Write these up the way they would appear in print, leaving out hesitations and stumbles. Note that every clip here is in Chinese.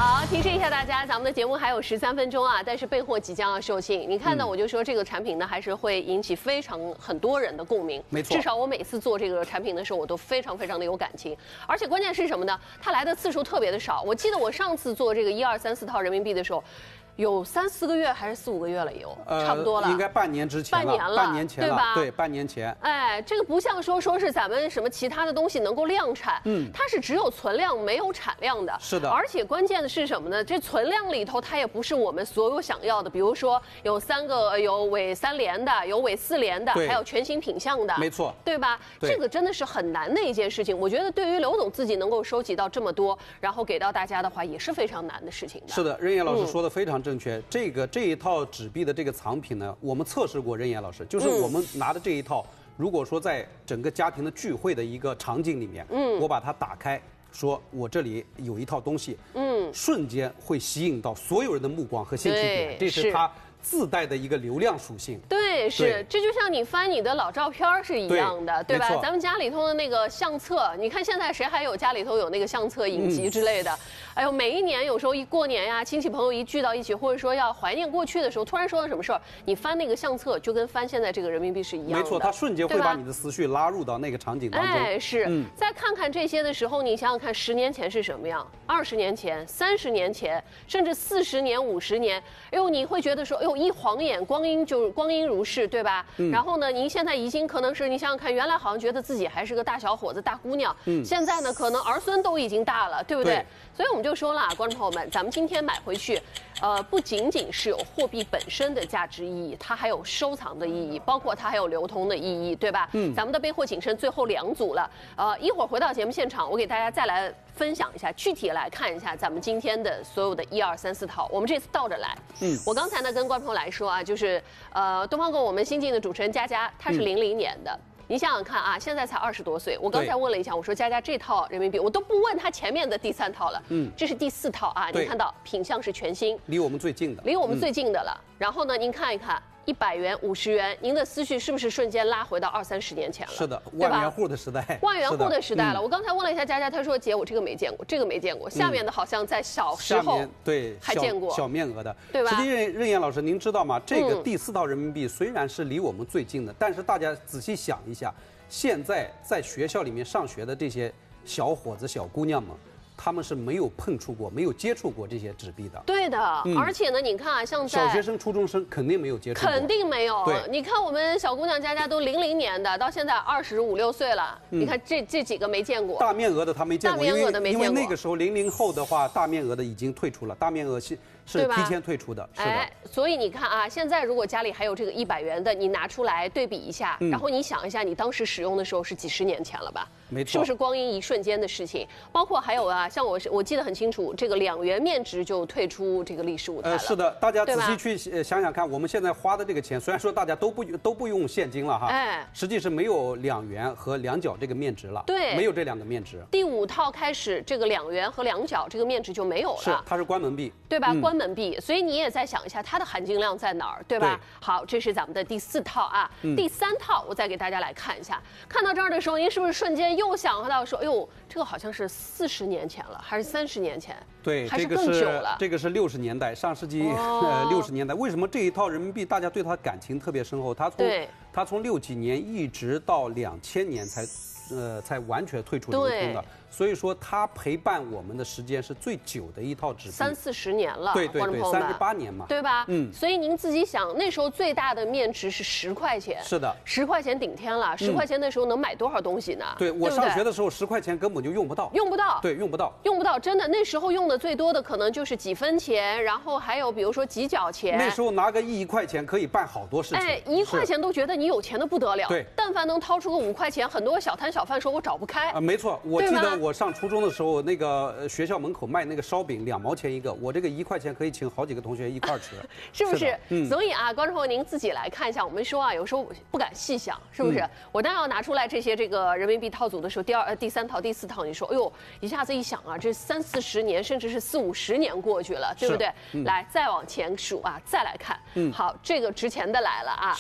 好，提示一下大家，咱们的节目还有13分钟啊，但是备货即将要售罄。你看到我就说这个产品呢，还是会引起很多人的共鸣。 没错， 至少我每次做这个产品的时候，我都非常的有感情。而且关键是什么呢？它来的次数特别的少。我记得我上次做这个1、2、3、4套人民币的时候。有3、4个月还是4、5个月了，有差不多了， 应该半年之前了，半年前了， 对吧？ 对，半年前。 哎，这个不像说是咱们什么其他的东西能够量产，它是只有存量没有产量的。 是的， 而且关键的是什么呢？这存量里头它也不是我们所有想要的，比如说有有尾3连的，有尾4连的，还有全新品项的， 没错， 对吧？这个真的是很难的一件事情。我觉得对于刘总自己能够收集到这么多，然后给到大家的话，也是非常难的事情的。 是的，任岩老师说的非常正确。这一套纸币的这个藏品呢，我们测试过，任岩老师，就是我们拿的这一套，如果说在整个家庭的聚会的一个场景里面，我把它打开，说我这里有一套东西，瞬间会吸引到所有人的目光和兴趣点，这是它自带的一个流量属性。 对，是，这就像你翻你的老照片是一样的，对吧？咱们家里头的那个相册，你看现在谁还有家里头有那个相册影集之类的？哎呦，每一年有时候一过年呀，亲戚朋友一聚到一起，或者说要怀念过去的时候，突然说到什么事儿，你翻那个相册就跟翻现在这个人民币是一样的。 没错，它瞬间会把你的思绪拉入到那个场景当中。 哎，是。再看看这些的时候，你想想看，10年前是什么样？20年前、30年前，甚至40年、50年，哎呦，你会觉得说，哎呦，一晃眼，光阴如逝，对吧？然后呢，您现在已经可能是你想想看，原来好像觉得自己还是个大小伙子、大姑娘，现在呢，可能儿孙都已经大了，对不对？所以我们就说了，观众朋友们，咱们今天买回去，不仅仅是有货币本身的价值意义，它还有收藏的意义，包括它还有流通的意义，对吧？咱们的备货谨慎最后2组了，一会儿回到节目现场，我给大家再来分享一下，具体来看一下咱们今天的所有的1、2、3、4套，我们这次倒着来。我刚才呢跟观众朋友来说啊，就是东方购我们新晋的主持人佳佳，她是00年的。你想想看啊，现在才20多岁。我刚才问了一下，我说佳佳这套人民币，我都不问他前面的第3套了。这是第4套啊。你看到品相是全新， 离我们最近的， 离我们最近的了。然后呢，您看一看。100元、50元，您的思绪是不是瞬间拉回到20、30年前了？ 是的，万元户的时代， 万元户的时代了。我刚才问了一下佳佳，她说：“姐，我这个没见过，这个没见过。下面的好像在小时候对还见过小面额的， 对吧？” 实际任岩老师，您知道吗？这个第4套人民币虽然是离我们最近的，但是大家仔细想一下，现在在学校里面上学的这些小伙子、小姑娘们。他们是没有碰触过、没有接触过这些纸币的。 对的，而且呢，你看啊，像小学生、初中生肯定没有接触过， 肯定没有。 对， 你看我们小姑娘佳佳都00年的，到现在25、6岁了，你看这几个没见过。 大面额的他没见过， 大面额的没见过， 因为那个时候00后的话，大面额的已经退出了，大面额是提前退出的，是的。 哎，所以你看啊，现在如果家里还有这个100元的，你拿出来对比一下，然后你想一下，你当时使用的时候是几十年前了吧？ 没错， 是不是光阴一瞬间的事情？包括还有啊，像我记得很清楚，这个2元面值就退出这个历史舞台了。 是的，大家仔细去想想看，我们现在花的这个钱，虽然说大家都不用现金了哈，实际是没有2元和2角这个面值了， 对， 没有这2个面值。 第5套开始，这个2元和2角这个面值就没有了， 是它是关门币， 对吧？关门币，所以你也再想一下它的含金量在哪儿，对吧？好，这是咱们的第4套啊，第3套我再给大家来看一下。看到这儿的时候，您是不是瞬间又想到说，哎呦，这个好像是40年前了，还是30年前？ 对， 还是更久了。 这个是60年代，上世纪60年代。为什么这一套人民币大家对它感情特别深厚？它从60几年一直到2000年才完全退出流通的。所以说，它陪伴我们的时间是最久的一套纸币 ，30、40年了。 对，38年嘛， 对吧？所以您自己想，那时候最大的面值是10块钱。 是的 ，10块钱顶天了。10块钱那时候能买多少东西呢？ 对，我上学的时候10块钱根本就用不到。 用不到。 对，用不到。 用不到，真的，那时候用的最多的可能就是几分钱，然后还有比如说几角钱。 那时候拿个1块钱可以办好多事情。 哎，1块钱都觉得你有钱的不得了。 对， 但凡能掏出个5块钱，很多小摊小贩说我找不开。 没错，我记得我上初中的时候，那个学校门口卖那个烧饼2毛钱一个，我这个1块钱可以请好几个同学一块吃， 是不是？所以啊，观众朋友您自己来看一下，我们说啊，有时候不敢细想，是不是？我当要拿出来这些这个人民币套组的时候，第3套、第4套，你说，哎呦，一下子一想啊，这30、40年，甚至是40、50年过去了，对不对？来，再往前数啊，再来看，好，这个值钱的来了啊， 是。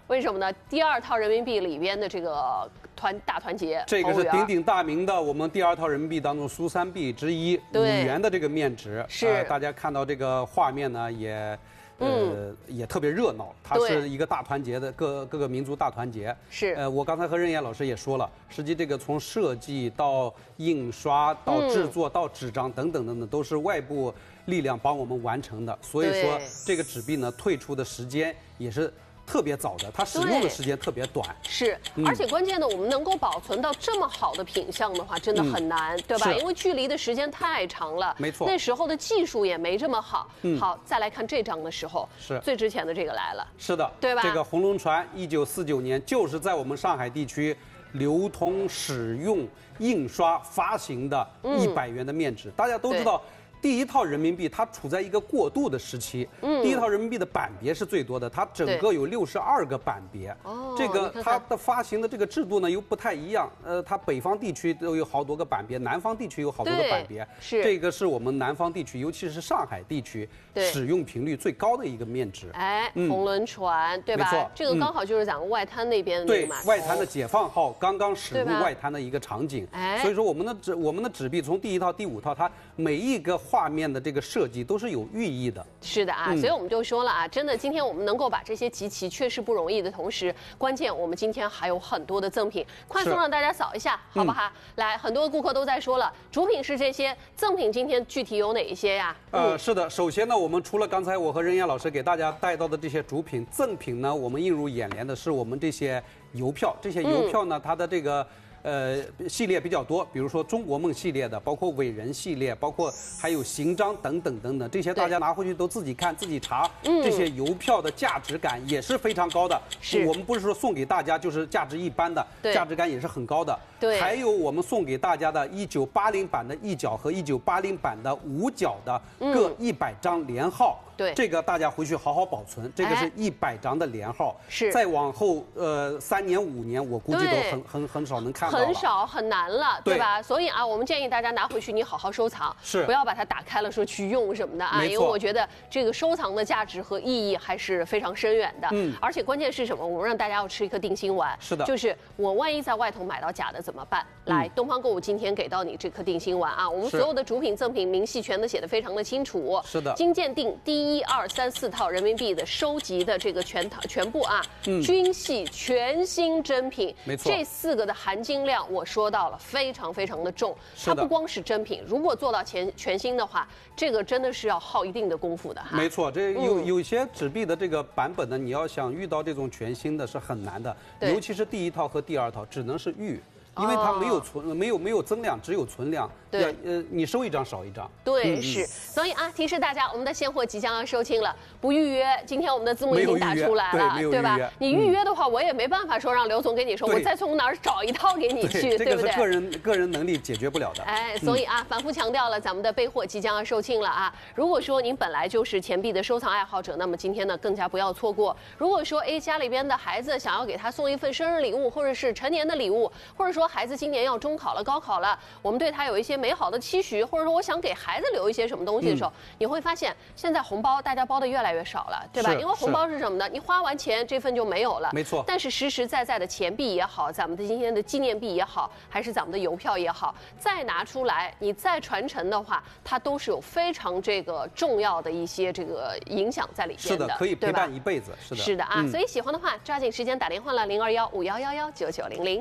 为什么呢？第2套人民币里边的这个大团结， 这个是鼎鼎大名的我们第2套人民币当中苏3币之一，5元的这个面值。 是， 大家看到这个画面呢，也特别热闹，它是一个大团结的各个民族大团结。 是， 我刚才和任岩老师也说了，实际这个从设计到印刷到制作到纸张等等等等，都是外部力量帮我们完成的。所以说，这个纸币呢，退出的时间也是特别早的，它使用的时间特别短。 是，而且关键呢，我们能够保存到这么好的品相的话，真的很难，对吧？因为距离的时间太长了， 没错。 那时候的技术也没这么好。好，再来看这张的时候， 是最值钱的这个来了。 是的， 对吧？ 这个红龙船1949年就是在我们上海地区流通、使用、印刷、发行的100元的面值。大家都知道。第1套人民币它处在一个过渡的时期，第1套人民币的版别是最多的，它整个有62个版别。这个它的发行的这个制度呢又不太一样，它北方地区都有好多个版别，南方地区有好多个版别。 是这个是我们南方地区，尤其是上海地区使用频率最高的一个面值。 哎，红轮船，对吧？ 没错， 这个刚好就是咱们外滩那边的那个码头。 对，外滩的解放号刚刚驶入外滩的一个场景。所以说我们的纸币从第1套、第5套，它每一个画面的这个设计都是有寓意的。 是的啊，所以我们就说了啊，真的，今天我们能够把这些集齐，确实不容易的同时，关键我们今天还有很多的赠品，快速让大家扫一下，好不好？来，很多顾客都在说了，主品是这些，赠品今天具体有哪一些呀？ 是的，首先呢，我们除了刚才我和任岩老师给大家带到的这些主品，赠品呢，我们映入眼帘的是我们这些邮票，这些邮票呢，它的这个。系列比较多，比如说中国梦系列的，包括伟人系列，包括还有行章等等等等，这些大家拿回去都自己看自己查。这些邮票的价值感也是非常高的。我们不是说送给大家就是价值一般的，价值感也是很高的。 对， 还有我们送给大家的1980版的1角和1980版的5角的各100张连号。 对， 这个大家回去好好保存。这个是100张的连号。 是。 再往后3年5年，我估计都很少能看到了。 很少很难了，对吧？所以啊，我们建议大家拿回去，你好好收藏，不要把它打开了说去用什么的啊，因为我觉得这个收藏的价值和意义还是非常深远的。而且关键是什么？我们让大家要吃一颗定心丸。 是的。 就是我万一在外头买到假的怎么办？来，东方购物今天给到你这颗定心丸啊，我们所有的主品赠品明细全都写得非常的清楚。 是的。 金鉴定第1、2、3、4套人民币的收集的这个全部啊，均系全新真品。 没错。 这4个的含金量我说到了，非常非常的重。它不光是真品，如果做到全新的话，这个真的是要耗一定的功夫的哈。 没错，这有些纸币的这个版本呢，你要想遇到这种全新的是很难的，尤其是第1套和第2套，只能是预。因为它没有增量，只有存量。 对， 你收一张少一张。 对，是。所以啊，提示大家，我们的现货即将要售罄了，不预约，今天我们的字幕已经打出来了，对吧？你预约的话，我也没办法说让刘总给你说，我再从哪儿找一套给你去，对不对？ 这个是个人能力解决不了的。 哎，所以啊，反复强调了，咱们的备货即将要售罄了啊！如果说您本来就是钱币的收藏爱好者，那么今天呢更加不要错过。如果说家里边的孩子想要给他送一份生日礼物，或者是成年的礼物，或者说孩子今年要中考了、高考了，我们对他有一些美好的期许，或者说我想给孩子留一些什么东西的时候，你会发现现在红包大家包的越来越少了，对吧？因为红包是什么呢？你花完钱这份就没有了， 没错。 但是实实在在的钱币也好，咱们的今天的纪念币也好，还是咱们的邮票也好，再拿出来，你再传承的话，它都是有非常这个重要的一些这个影响在里边的， 是的，可以陪伴一辈子，是的， 是的啊。所以喜欢的话，抓紧时间打电话了，021-5111-9900。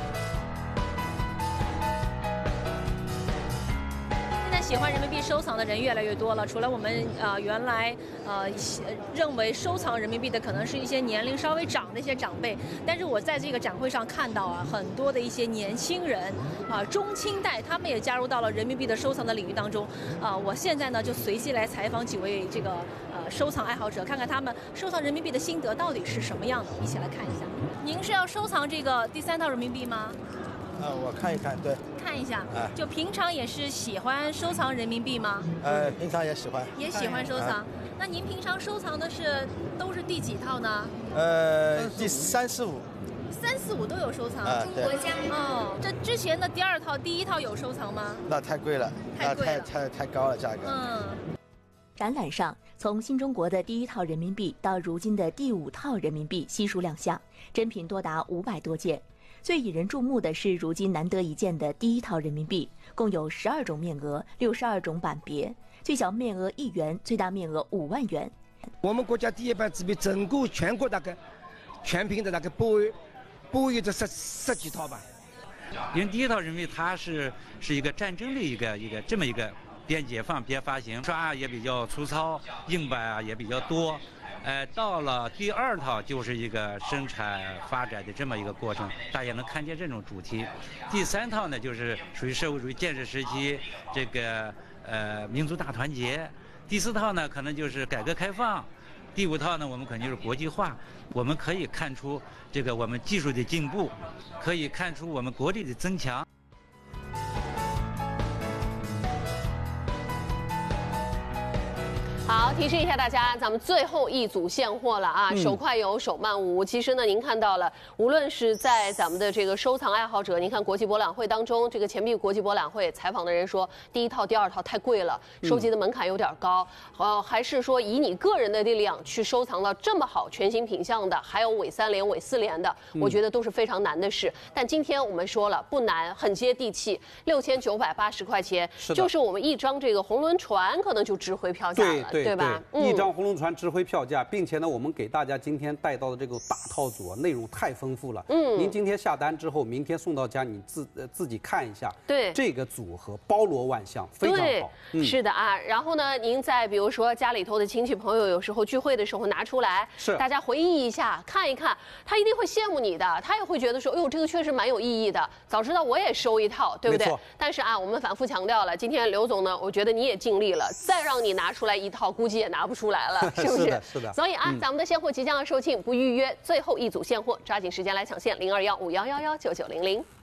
喜欢人民币收藏的人越来越多了，除了我们原来认为收藏人民币的可能是一些年龄稍微长的一些长辈，但是我在这个展会上看到啊，很多的一些年轻人中青代，他们也加入到了人民币的收藏的领域当中我现在呢就随机来采访几位这个收藏爱好者，看看他们收藏人民币的心得到底是什么样的，一起来看一下。您是要收藏这个第3套人民币吗？ 我看一看，对， 看一下。就平常也是喜欢收藏人民币吗？ 平常也喜欢。 也喜欢收藏。那您平常收藏的都是第几套呢？ 第3、4、5。 3、4、5都有收藏。 对。 哦，这之前的第2套、第1套有收藏吗？ 那太贵了， 太贵了， 太高了价格。 展览上， 从新中国的第1套人民币到如今的第5套人民币悉数亮相，珍品多达500多件。最引人注目的是如今难得一见的第1套人民币，共有12种面额、62种版别，最小面额1元，最大面额5万元。 我们国家第1版纸币整个全国大概全凭的大概不为这十几套吧。 因为第1套人民币它是一个战争的一个这么一个边解放边发行，刷也比较粗糙，硬板啊也比较多。到了第2套就是一个生产发展的这么一个过程，大家能看见这种主题。第3套呢，就是属于社会主义建设时期这个民族大团结。第4套呢，可能就是改革开放。第5套呢，我们可能就是国际化。我们可以看出这个我们技术的进步，可以看出我们国力的增强。 好，提示一下大家，咱们最后一组现货了啊！手快有，手慢无。其实呢，您看到了，无论是在咱们的这个收藏爱好者，您看国际博览会当中，这个钱币国际博览会采访的人说，第1套、第2套太贵了，收集的门槛有点高。还是说以你个人的力量去收藏到这么好全新品相的，还有伪3连、伪4连的，我觉得都是非常难的事。但今天我们说了，不难，很接地气，6980块钱，就是我们一张这个红轮船可能就值回票价了。对吧？ 一张红龙船值回票价，并且呢，我们给大家今天带到的这个大套组内容太丰富了。您今天下单之后，明天送到家，你自己看一下。 对， 这个组合包罗万象，非常好。 是的啊。然后呢，您在比如说家里头的亲戚朋友，有时候聚会的时候拿出来，大家回忆一下，看一看，他一定会羡慕你的，他也会觉得说，哎呦，这个确实蛮有意义的，早知道我也收一套，对不对？但是啊，我们反复强调了，今天刘总呢，我觉得你也尽力了，再让你拿出来一套，估计也拿不出来了，是不是？ 是的。 所以啊，咱们的现货即将要售罄，不预约，最后一组现货，抓紧时间来抢现，0215111990。